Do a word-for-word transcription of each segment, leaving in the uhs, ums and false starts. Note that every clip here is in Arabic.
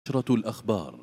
نشرة الأخبار.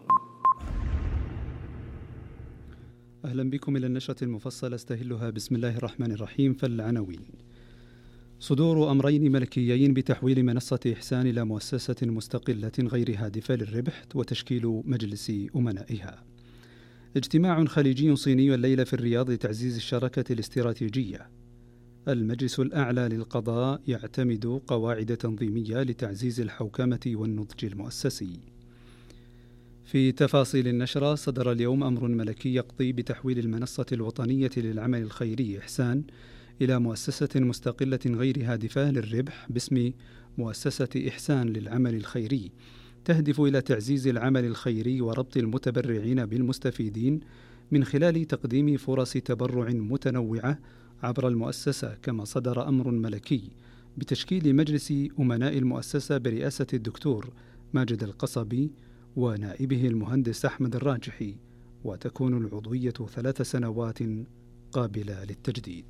أهلا بكم إلى النشرة المفصلة استهلها بسم الله الرحمن الرحيم. فالعناوين: صدور أمرين ملكيين بتحويل منصة إحسان إلى مؤسسة مستقلة غير هادفة للربح وتشكيل مجلس أمنائها. اجتماع خليجي صيني الليلة في الرياض لتعزيز الشراكة الاستراتيجية. المجلس الأعلى للقضاء يعتمد قواعد تنظيمية لتعزيز الحوكمة والنضج المؤسسي. في تفاصيل النشرة: صدر اليوم أمر ملكي يقضي بتحويل المنصة الوطنية للعمل الخيري إحسان إلى مؤسسة مستقلة غير هادفة للربح باسم مؤسسة إحسان للعمل الخيري، تهدف إلى تعزيز العمل الخيري وربط المتبرعين بالمستفيدين من خلال تقديم فرص تبرع متنوعة عبر المؤسسة. كما صدر أمر ملكي بتشكيل مجلس أمناء المؤسسة برئاسة الدكتور ماجد القصبي ونائبه المهندس أحمد الراجحي، وتكون العضوية ثلاث سنوات قابلة للتجديد.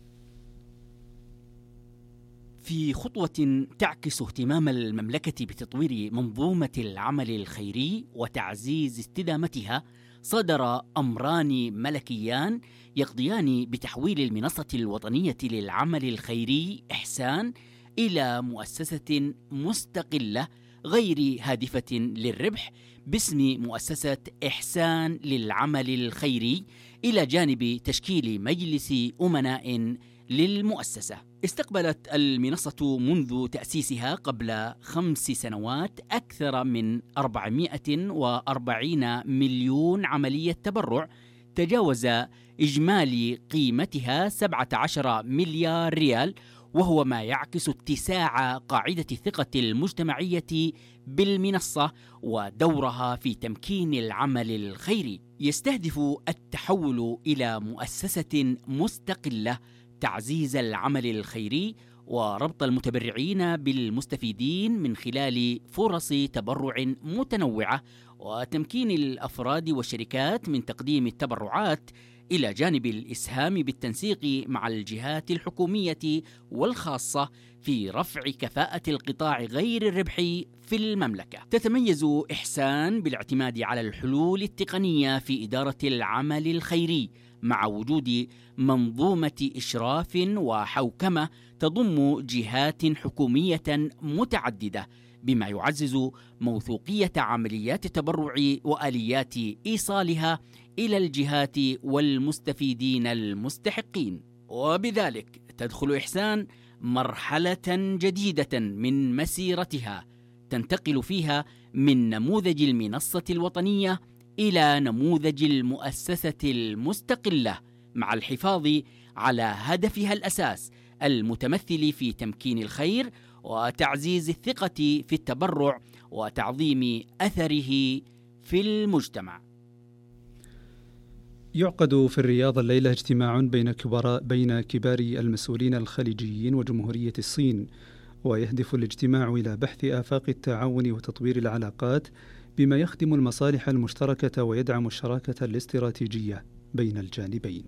في خطوة تعكس اهتمام المملكة بتطوير منظومة العمل الخيري وتعزيز استدامتها، صدر أمران ملكيان يقضيان بتحويل المنصة الوطنية للعمل الخيري إحسان إلى مؤسسة مستقلة غير هادفة للربح باسم مؤسسة إحسان للعمل الخيري، إلى جانب تشكيل مجلس أمناء للمؤسسة. استقبلت المنصة منذ تأسيسها قبل خمس سنوات أكثر من أربعمائة وأربعين مليون عملية تبرع، تجاوز إجمالي قيمتها سبعة عشر مليار ريال، وهو ما يعكس اتساع قاعدة الثقة المجتمعية بالمنصة ودورها في تمكين العمل الخيري. يستهدف التحول إلى مؤسسة مستقلة تعزيز العمل الخيري وربط المتبرعين بالمستفيدين من خلال فرص تبرع متنوعة، وتمكين الأفراد والشركات من تقديم التبرعات، إلى جانب الإسهام بالتنسيق مع الجهات الحكومية والخاصة في رفع كفاءة القطاع غير الربحي في المملكة. تتميز إحسان بالاعتماد على الحلول التقنية في إدارة العمل الخيري، مع وجود منظومة إشراف وحوكمة تضم جهات حكومية متعددة، بما يعزز موثوقية عمليات التبرع وآليات إيصالها إلى الجهات والمستفيدين المستحقين. وبذلك تدخل إحسان مرحلة جديدة من مسيرتها، تنتقل فيها من نموذج المنصة الوطنية إلى نموذج المؤسسة المستقلة، مع الحفاظ على هدفها الأساس المتمثل في تمكين الخير وتعزيز الثقة في التبرع وتعظيم أثره في المجتمع. يعقد في الرياض الليلة اجتماع بين كبار بين كبار المسؤولين الخليجيين وجمهورية الصين، ويهدف الاجتماع إلى بحث آفاق التعاون وتطوير العلاقات بما يخدم المصالح المشتركة ويدعم الشراكة الاستراتيجية بين الجانبين.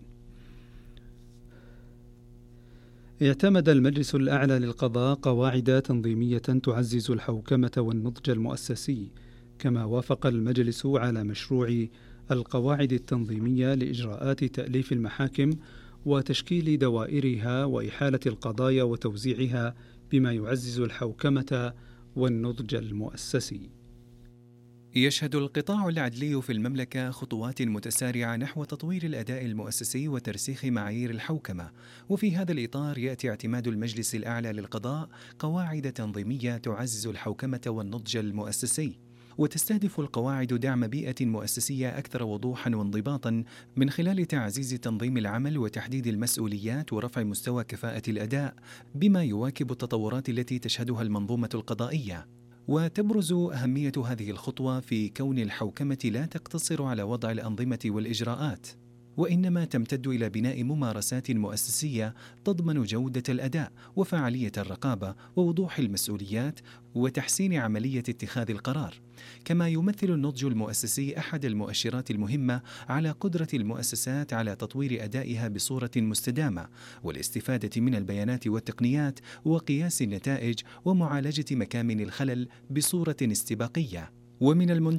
اعتمد المجلس الأعلى للقضاء قواعد تنظيمية تعزز الحوكمة والنضج المؤسسي، كما وافق المجلس على مشروع القواعد التنظيمية لإجراءات تأليف المحاكم وتشكيل دوائرها وإحالة القضايا وتوزيعها، بما يعزز الحوكمة والنضج المؤسسي. يشهد القطاع العدلي في المملكة خطوات متسارعة نحو تطوير الأداء المؤسسي وترسيخ معايير الحوكمة، وفي هذا الإطار يأتي اعتماد المجلس الأعلى للقضاء قواعد تنظيمية تعزز الحوكمة والنضج المؤسسي، وتستهدف القواعد دعم بيئة مؤسسية أكثر وضوحا وانضباطا من خلال تعزيز تنظيم العمل وتحديد المسؤوليات ورفع مستوى كفاءة الأداء، بما يواكب التطورات التي تشهدها المنظومة القضائية. وتبرز أهمية هذه الخطوة في كون الحوكمة لا تقتصر على وضع الأنظمة والإجراءات، وإنما تمتد إلى بناء ممارسات مؤسسية تضمن جودة الأداء وفعالية الرقابة ووضوح المسؤوليات وتحسين عملية اتخاذ القرار. كما يمثل النضج المؤسسي أحد المؤشرات المهمة على قدرة المؤسسات على تطوير أدائها بصورة مستدامة، والاستفادة من البيانات والتقنيات وقياس النتائج ومعالجة مكامن الخلل بصورة استباقية. ومن المنتظر